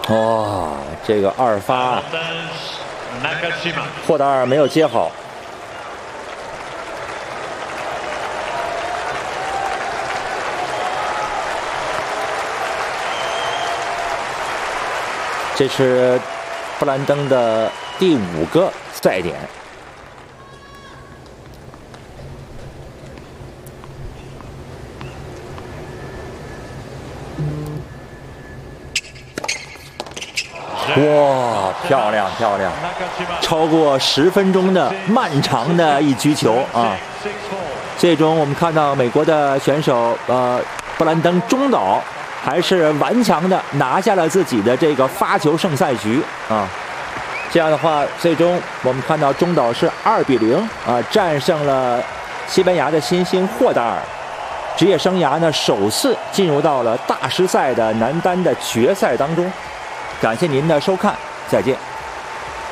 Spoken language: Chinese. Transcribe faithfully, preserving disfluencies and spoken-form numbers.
哇、哦，这个二发，霍达尔没有接好。这是布兰登的第五个赛点。哇，漂亮漂亮！超过十分钟的漫长的一局球啊！最终我们看到美国的选手呃布兰登中岛还是顽强的拿下了自己的这个发球胜赛局啊！这样的话，最终我们看到中岛是二比零啊战胜了西班牙的新星霍达尔，职业生涯呢首次进入到了大师赛的男单的决赛当中。感谢您的收看，再见。